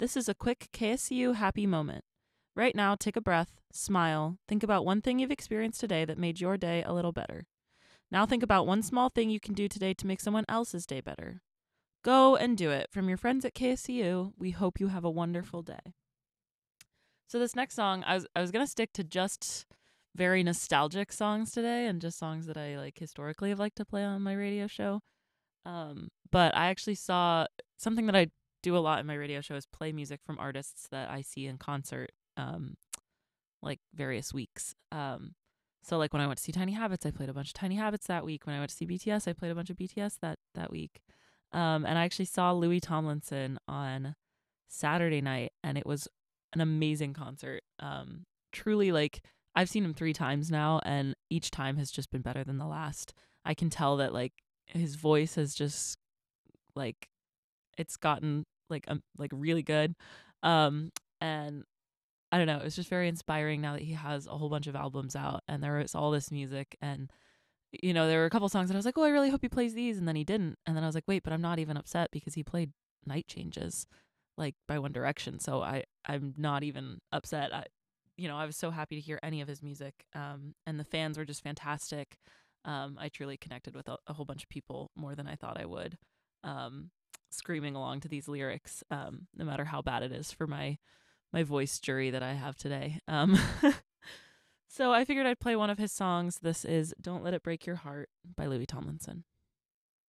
This is a quick KSCU happy moment. Right now, take a breath, smile, think about one thing you've experienced today that made your day a little better. Now think about one small thing you can do today to make someone else's day better. Go and do it. From your friends at KSCU, we hope you have a wonderful day. So this next song, I was gonna stick to just very nostalgic songs today and just songs that I like historically have liked to play on my radio show. But I actually saw something that I do a lot in my radio show is play music from artists that I see in concert, like various weeks. So like when I went to see Tiny Habits, I played a bunch of Tiny Habits that week. When I went to see BTS, I played a bunch of BTS that week. And I actually saw Louis Tomlinson on Saturday night, and it was an amazing concert. Truly, like I've seen him 3 times now, and each time has just been better than the last. I can tell that like his voice has just like it's gotten like really good. And I don't know, it was just very inspiring now that he has a whole bunch of albums out and there is all this music. And there were a couple songs that I was like, oh, I really hope he plays these, and then he didn't. And then I was like, wait, but I'm not even upset because he played Night Changes like by One Direction, so I'm not even upset. I was so happy to hear any of his music. And the fans were just fantastic. I truly connected with a whole bunch of people more than I thought I would, screaming along to these lyrics, no matter how bad it is for my voice jury that I have today. So I figured I'd play one of his songs. This is Don't Let It Break Your Heart by Louis Tomlinson.